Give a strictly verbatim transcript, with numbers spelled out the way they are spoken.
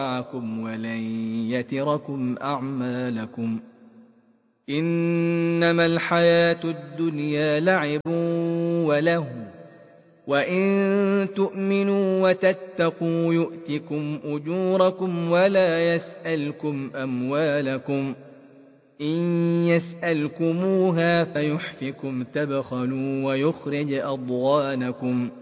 معكم ولن يتركم أعمالكم. إنما الحياة الدنيا لعب ولهو وإن تؤمنوا وتتقوا يؤتكم أجوركم ولا يسألكم أموالكم. إن يسألكموها فيحفكم تبخلوا ويخرج أضغانكم.